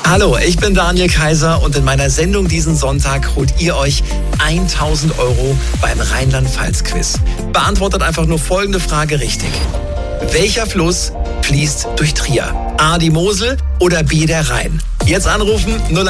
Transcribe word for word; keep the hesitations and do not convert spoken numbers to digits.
Hallo, ich bin Daniel Kaiser und in meiner Sendung diesen Sonntag holt ihr euch tausend Euro beim Rheinland-Pfalz-Quiz. Beantwortet einfach nur folgende Frage richtig. Welcher Fluss fließt durch Trier? A. die Mosel oder B. der Rhein? Jetzt anrufen null